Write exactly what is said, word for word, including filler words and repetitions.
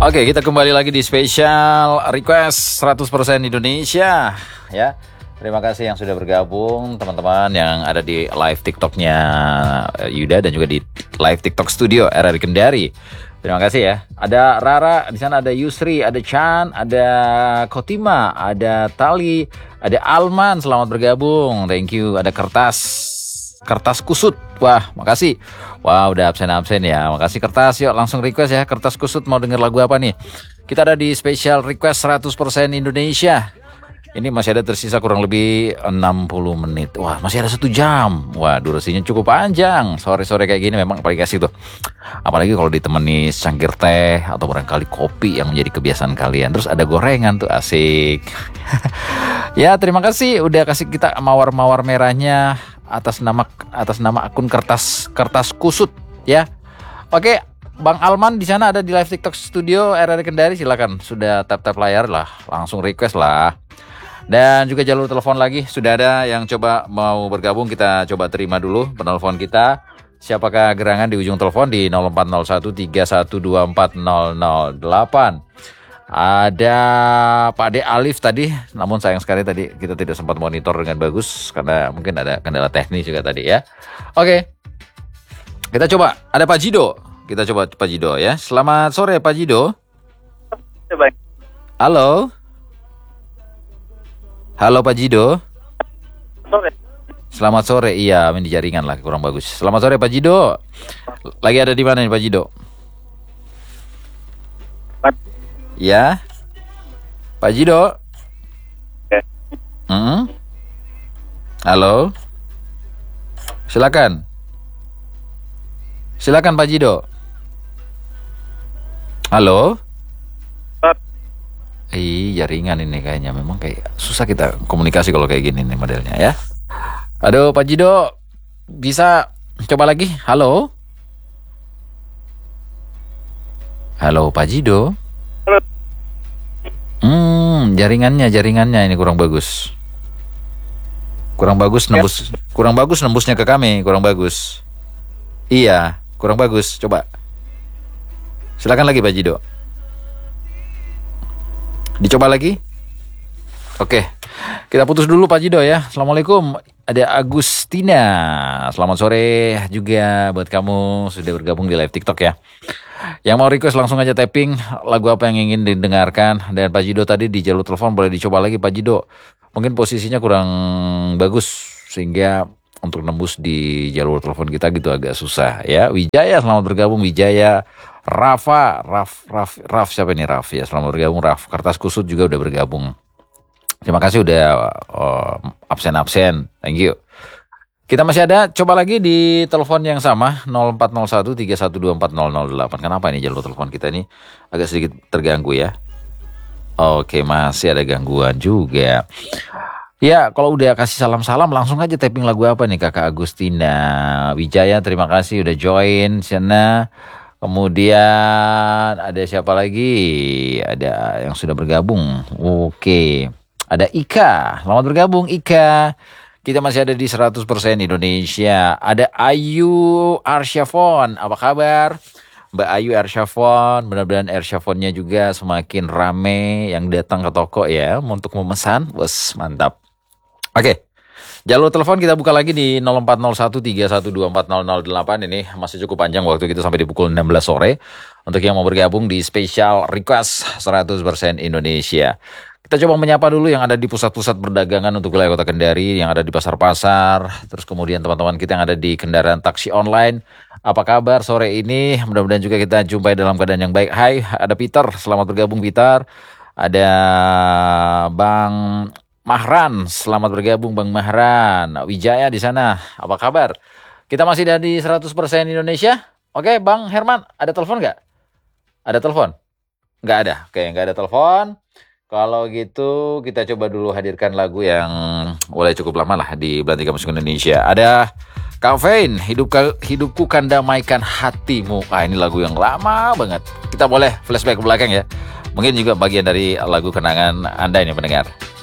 Oke, kita kembali lagi di Special Request seratus persen Indonesia ya. Terima kasih yang sudah bergabung, teman-teman yang ada di live TikToknya Yuda dan juga di live TikTok Studio R R Kendari. Terima kasih ya. Ada Rara, di sana ada Yusri, ada Chan, ada Kotima, ada Tali, ada Alman, selamat bergabung. Thank you. Ada Kertas, Kertas Kusut. Wah, makasih. Wah, udah absen-absen ya. Makasih Kertas. Yuk langsung request ya. Kertas Kusut mau denger lagu apa nih? Kita ada di Special Request seratus persen Indonesia. Ini masih ada tersisa kurang lebih enam puluh menit. Wah, masih ada satu jam. Wah, durasinya cukup panjang. Sore-sore kayak gini memang paling kasih tuh. Apalagi kalau ditemani cangkir teh atau barangkali kopi yang menjadi kebiasaan kalian. Terus ada gorengan tuh, asik. Ya, terima kasih udah kasih kita mawar-mawar merahnya atas nama atas nama akun kertas kertas kusut ya. Oke, Bang Alman di sana ada di live TikTok Studio R R Kendari, silakan. Sudah tap-tap layar lah, langsung request lah. Dan juga jalur telepon lagi sudah ada yang coba mau bergabung, kita coba terima dulu penelpon kita. Siapakah gerangan di ujung telepon di nol empat nol satu tiga satu dua empat nol nol delapan. Ada Pak De Alif tadi, namun sayang sekali tadi kita tidak sempat monitor dengan bagus karena mungkin ada kendala teknis juga tadi ya. Oke, kita coba. Ada Pak Jido, kita coba Pak Jido ya. Selamat sore Pak Jido. Halo. Halo Pak Jido. Sore. Selamat sore. Iya, main di jaringan lah, kurang bagus. Selamat sore Pak Jido. Lagi ada di mana nih Pak Jido? Ya, Pak Jido. Hmm? Halo. Silakan. Silakan Pak Jido. Halo. Ih, jaringan ini kayaknya memang kayak susah kita komunikasi kalau kayak gini nih modelnya ya. Aduh Pak Jido, bisa coba lagi? Halo. Halo Pak Jido. Hmm, jaringannya, jaringannya ini kurang bagus. Kurang bagus nembus, kurang bagus nembusnya ke kami, kurang bagus. Iya, kurang bagus. Coba. Silakan lagi Pak Jido. Dicoba lagi. Oke, kita putus dulu Pak Jido ya. Assalamualaikum. Ada Agustina. Selamat sore juga buat kamu sudah bergabung di live TikTok ya. Yang mau request langsung aja tapping lagu apa yang ingin didengarkan. Dan Pak Jido tadi di jalur telepon boleh dicoba lagi Pak Jido. Mungkin posisinya kurang bagus sehingga untuk nembus di jalur telepon kita gitu agak susah ya. Wijaya selamat bergabung Wijaya. Rafa, Raf, Raf, Raf siapa ini Raf ya, selamat bergabung Raf. Kertas Kusut juga udah bergabung. Terima kasih udah uh, absen-absen, thank you. Kita masih ada, coba lagi di telepon yang sama nol empat nol satu tiga satu dua empat nol nol delapan. Kenapa ini jalur telepon kita ini agak sedikit terganggu ya? Oke, masih ada gangguan juga. Ya, kalau udah kasih salam-salam langsung aja tapping lagu apa nih Kakak Agustina. Wijaya, terima kasih udah join sana. Kemudian ada siapa lagi? Ada yang sudah bergabung. Oke. Ada Ika. Selamat bergabung Ika. Kita masih ada di seratus persen Indonesia. Ada Ayu Arsyafon. Apa kabar? Mbak Ayu Arsyafon. Mudah-mudahan Arsyafonnya juga semakin rame yang datang ke toko ya untuk memesan. Wes, mantap. Oke. Jalur telepon kita buka lagi di nol empat nol satu tiga satu dua empat nol nol delapan. Ini masih cukup panjang waktu kita sampai di pukul enam belas sore. Untuk yang mau bergabung di Special Request seratus persen Indonesia. Kita coba menyapa dulu yang ada di pusat-pusat perdagangan untuk wilayah Kota Kendari, yang ada di pasar-pasar. Terus kemudian teman-teman kita yang ada di kendaraan taksi online. Apa kabar sore ini? Mudah-mudahan juga kita jumpai dalam keadaan yang baik. Hai, ada Peter. Selamat bergabung Peter. Ada Bang Mahran, selamat bergabung Bang Mahran. Wijaya di sana, apa kabar? Kita masih ada di seratus persen Indonesia. Oke, Bang Herman, ada telepon nggak? Ada telepon? Nggak ada. Oke, nggak ada telepon. Kalau gitu kita coba dulu hadirkan lagu yang mulai cukup lama lah di Belantika Musik Indonesia. Ada Kafein, hidup hidupku kan damaikan hatimu. Ah, ini lagu yang lama banget. Kita boleh flashback ke belakang ya. Mungkin juga bagian dari lagu kenangan Anda ini pendengar.